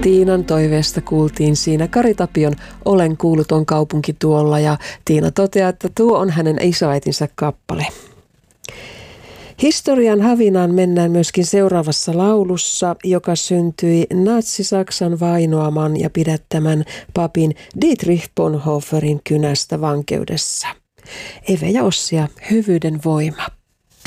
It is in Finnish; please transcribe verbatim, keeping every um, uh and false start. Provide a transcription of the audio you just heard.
Tiinan toiveesta kuultiin siinä Kari Tapion Olen kuuluton kaupunki tuolla, ja Tiina toteaa, että tuo on hänen isoäitinsä kappale. Historian havinaan mennään myöskin seuraavassa laulussa, joka syntyi natsi-Saksan vainoaman ja pidättämän papin Dietrich Bonhoefferin kynästä vankeudessa. Eve ja Ossia, hyvyyden voima.